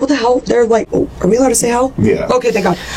what the hell? They're like, oh, are we allowed to say hell? Yeah. Okay, thank God.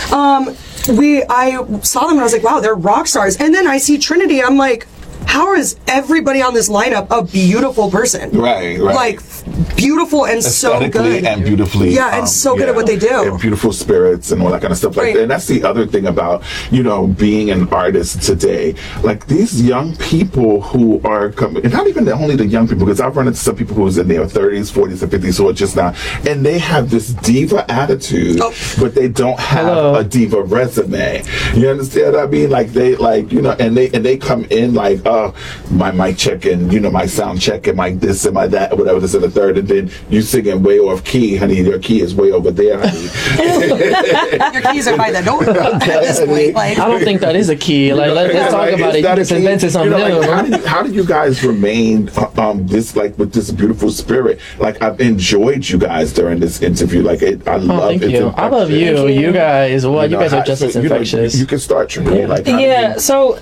I saw them and I was like, wow, they're rock stars. And then I see Trinity and I'm like, how is everybody on this lineup a beautiful person? Right. Like, beautiful and so good. And beautifully. Yeah, and so good at what they do. And beautiful spirits and all that kind of stuff. Like, and that's the other thing about, being an artist today. Like, these young people who are coming, and not even only the young people, because I've run into some people who's in their 30s, 40s, and 50s who are just now, and they have this diva attitude, but they don't have a diva resume. You understand what I mean? Like, and they come in like, my mic check and my sound check and my this and my that, whatever, this and the third, and then you singing way off key, honey. Your key is way over there, honey. Your keys are by the door at this point. Like, I don't think that is a key. Like, let's talk about it. You just invented something new. Like, how do you guys remain with this beautiful spirit? Like, I've enjoyed you guys during this interview. Like, I love it. I love you. You guys, you guys are just as infectious. You can start, Trinity. So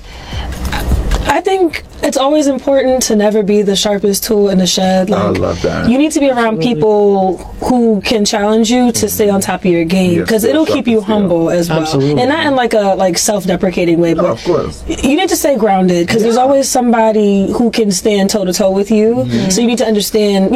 I think it's always important to never be the sharpest tool in the shed. Like, I love that. You need to be around people who can challenge you to stay on top of your game, because it'll keep you humble as well. Absolutely. And not in like a self-deprecating way, but of course. You need to stay grounded, because there's always somebody who can stand toe-to-toe with you. So you need to understand,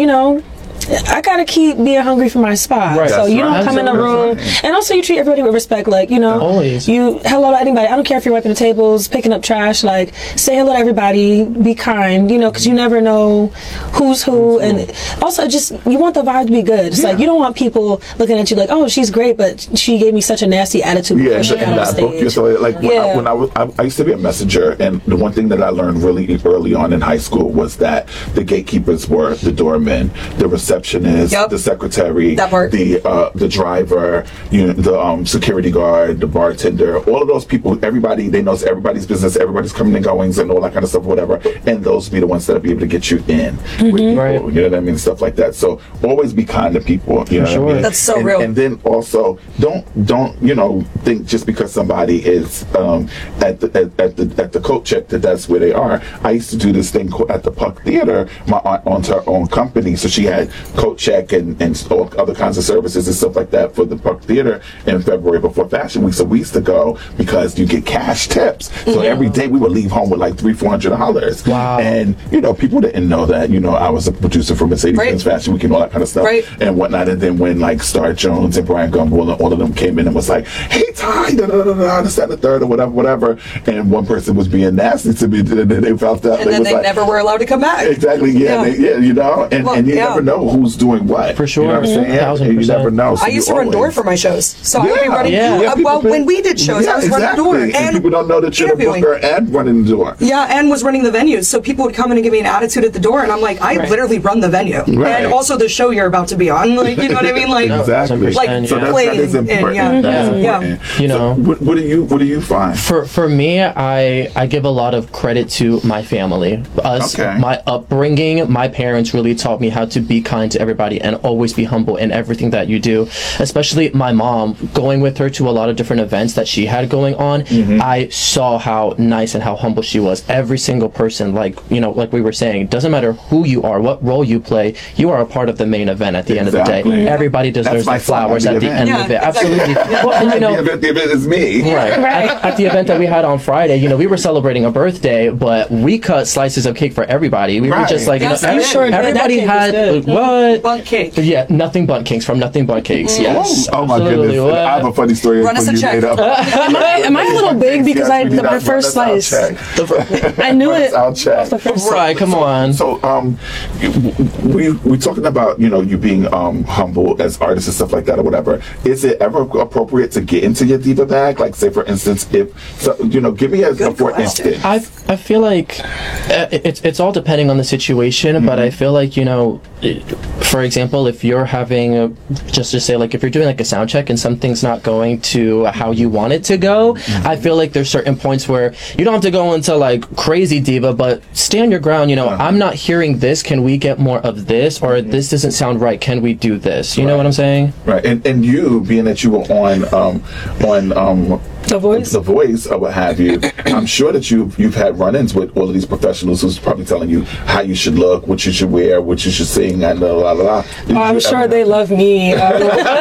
I gotta keep being hungry for my spot. Right. So you don't come in a room, and also you treat everybody with respect. Like, always. You hello to anybody. I don't care if you're wiping the tables, picking up trash. Like, say hello to everybody. Be kind. Because you never know who's who, and also just you want the vibe to be good. It's like you don't want people looking at you like, oh, she's great, but she gave me such a nasty attitude before she got on stage. When I used to be a messenger, and the one thing that I learned really early on in high school was that the gatekeepers were the doormen, the receptionist, the secretary, the driver, the security guard, the bartender, all of those people. Everybody, they know everybody's business, everybody's coming and goings, and all that kind of stuff, whatever. And those be the ones that'll be able to get you in with people. Right. You know what I mean? Stuff like that. So always be kind to people. You know what I mean? That's so real. And then also don't think just because somebody is at the coat check that's where they are. I used to do this thing at the Puck Theater. My aunt owns her own company, so she had coat check and all other kinds of services and stuff like that for the Puck Theater in February before Fashion Week. So we used to go because you get cash tips. So every day we would leave home with like $300-400. Wow. And people didn't know that I was a producer for Mercedes-Benz Fashion Week and all that kind of stuff and whatnot. And then when like Star Jones and Brian Gumbel and all of them came in and was like, hey Ty, this, that, and the third, or whatever, and one person was being nasty to me, and then they felt that, and then they never were allowed to come back. Exactly. And you never know who's doing what. For sure. You know what I'm saying? You never know. So I used to run door for my shows. So I would be running when we did shows, I was running door. And people don't know that you're the booker and running the door. Yeah, and was running the venues. So people would come in and give me an attitude at the door, and I'm like, I literally run the venue. Right. And also the show you're about to be on. Like, you know what I mean? Like, exactly. Like, so that is important. So what do you find? For me, I give a lot of credit to my family. My upbringing, my parents really taught me how to be kind to everybody and always be humble in everything that you do. Especially my mom, going with her to a lot of different events that she had going on, I saw how nice and how humble she was. Every single person, like we were saying, doesn't matter who you are, what role you play, you are a part of the main event at the end of the day. Everybody deserves the flowers at the end of it. Absolutely. Well, the event is me. Right. At the event that we had on Friday, we were celebrating a birthday, but we cut slices of cake for everybody. We were just like, everybody had what? Bundt cake. Yeah, nothing but cakes from Nothing But Cakes. Yes. Oh my goodness! What? I have a funny story. Run us a check. Am I a little big because the first slice? I knew it. Right. Come on. So, we talking about you being humble as artists and stuff like that or whatever. Is it ever appropriate to get into your diva bag? Like, say for instance, give me a for instance. I feel like it's all depending on the situation, but I feel like for example, if you're having just to say, like, if you're doing like a sound check and something's not going to how you want it to go, I feel like there's certain points where you don't have to go into like crazy diva, but stay on your ground. I'm not hearing this. Can we get more of this? Or this doesn't sound right. Can we do this? You know what I'm saying? Right. And you, being that you were on The Voice or what have you, I'm sure that you've had run-ins with all of these professionals who's probably telling you how you should look, what you should wear, what you should sing, and la la la. I'm sure they love me.